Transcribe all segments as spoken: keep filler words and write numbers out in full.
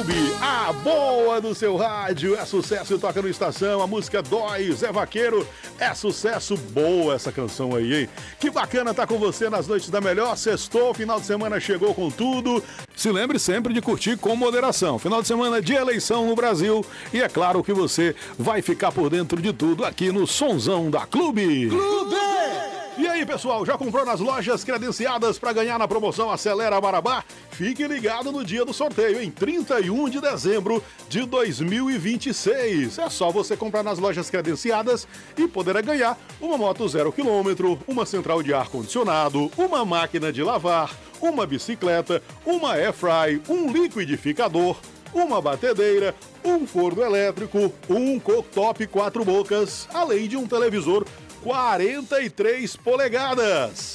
Clube, a boa do seu rádio. É sucesso e toca no Estação. A música dói, Zé Vaqueiro. É sucesso, boa essa canção aí, hein? Que bacana tá com você nas noites da melhor. Sextou, final de semana chegou com tudo. Se lembre sempre de curtir com moderação. Final de semana de eleição no Brasil. E é claro que você vai ficar por dentro de tudo aqui no Sonzão da Clube. Clube! E aí, pessoal, já comprou nas lojas credenciadas para ganhar na promoção Acelera Marabá? Fique ligado no dia do sorteio, em trinta e um de dezembro de dois mil e vinte e seis. É só você comprar nas lojas credenciadas e poderá ganhar uma moto zero quilômetro, uma central de ar-condicionado, uma máquina de lavar, uma bicicleta, uma airfry, um liquidificador, uma batedeira, um forno elétrico, um cooktop quatro bocas, além de um televisor quarenta e três polegadas.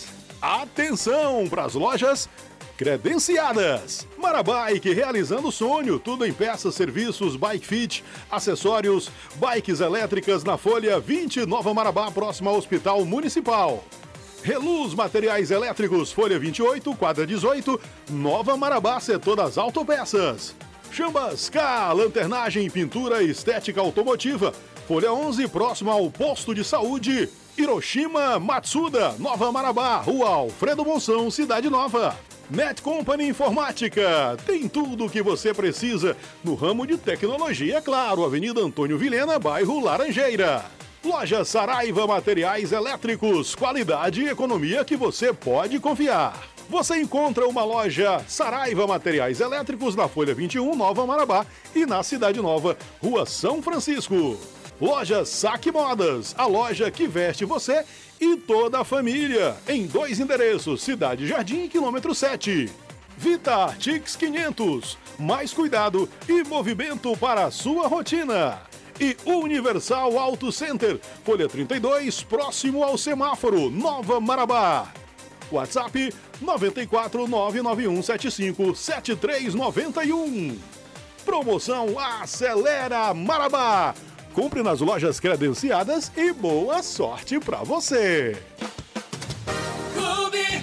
Atenção para as lojas credenciadas. Marabike, realizando o sonho. Tudo em peças, serviços, bike fit, acessórios, bikes elétricas na Folha vinte, Nova Marabá, próxima ao Hospital Municipal. Reluz Materiais Elétricos, Folha vinte e oito, quadra dezoito, Nova Marabá, setor das autopeças. Chambas K, lanternagem, pintura e estética automotiva. Folha onze, próximo ao posto de saúde. Hiroshima Matsuda, Nova Marabá, Rua Alfredo Monção, Cidade Nova. Net Company Informática, tem tudo o que você precisa no ramo de tecnologia, é claro. Avenida Antônio Vilhena, bairro Laranjeira. Loja Saraiva Materiais Elétricos, qualidade e economia que você pode confiar. Você encontra uma loja Saraiva Materiais Elétricos na Folha vinte e um, Nova Marabá, e na Cidade Nova, Rua São Francisco. Loja Saque Modas, a loja que veste você e toda a família, em dois endereços, Cidade Jardim e quilômetro sete. Vita Artix quinhentos, mais cuidado e movimento para a sua rotina. E Universal Auto Center, Folha trinta e dois, próximo ao semáforo, Nova Marabá. WhatsApp nove quatro nove nove um sete cinco sete três nove um. Promoção Acelera Marabá. Compre nas lojas credenciadas e boa sorte pra você. Clube.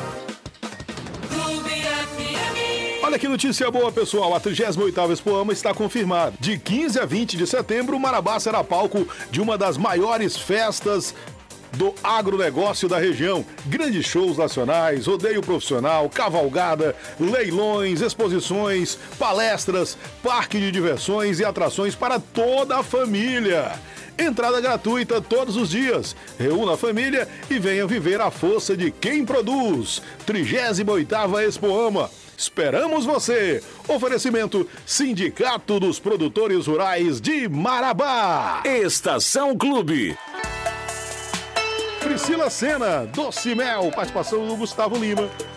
Clube F M. Olha que notícia boa, pessoal. A trigésima oitava Expoama está confirmada. De quinze a vinte de setembro, Marabá será palco de uma das maiores festas do agronegócio da região. Grandes shows nacionais, rodeio profissional, cavalgada, leilões, exposições, palestras, parque de diversões e atrações para toda a família. Entrada gratuita todos os dias. Reúna a família e venha viver a força de quem produz. trigésima oitava Expoama. Esperamos você! Oferecimento Sindicato dos Produtores Rurais de Marabá. Estação Clube. Priscila Sena, Doce Mel, participação do Gustavo Lima.